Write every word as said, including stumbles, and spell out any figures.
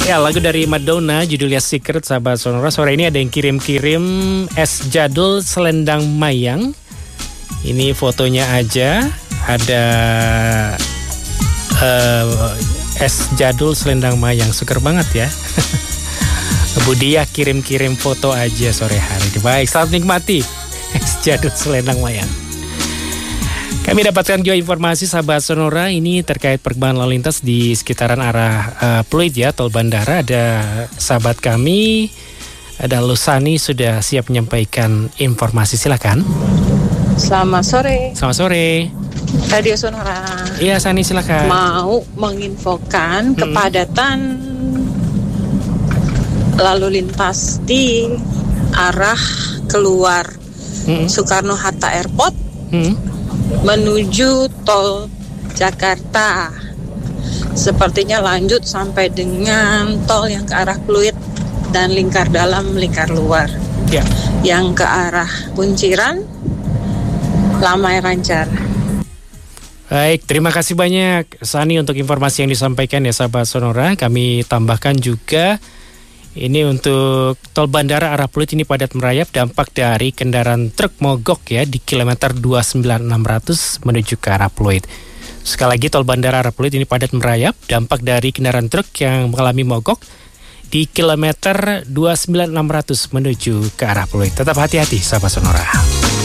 Ya, lagu dari Madonna judulnya Secret, sahabat Sonora. Sore ini ada yang kirim-kirim es jadul selendang mayang. Ini fotonya aja, ada uh, es jadul selendang mayang, seger banget ya. Bu Dia kirim-kirim foto aja sore hari. Baik, selamat nikmati es jadul selendang mayang. Kami dapatkan juga informasi sahabat Sonora ini terkait perkembangan lalu lintas di sekitaran arah uh, Pluit ya, tol bandara. Ada sahabat kami, ada Lusani sudah siap menyampaikan informasi, silakan. Selamat sore. Selamat sore. Radio Sonora. Iya, Sani silakan. Mau menginfokan hmm. kepadatan lalu lintas di arah keluar hmm. Soekarno-Hatta Airport. Hmm. menuju tol Jakarta. Sepertinya lanjut sampai dengan tol yang ke arah Pluit dan lingkar dalam, lingkar luar. Ya. Yang ke arah Kunciran, Lamai lancar. Baik, terima kasih banyak Sani untuk informasi yang disampaikan ya sahabat Sonora. Kami tambahkan juga ini untuk tol bandara arah Pluit ini padat merayap, dampak dari kendaraan truk mogok ya di kilometer dua puluh sembilan enam ratus menuju ke arah Pluit. Sekali lagi, tol bandara arah Pluit ini padat merayap, dampak dari kendaraan truk yang mengalami mogok di kilometer dua puluh sembilan enam ratus menuju ke arah Pluit. Tetap hati-hati sahabat Sonora.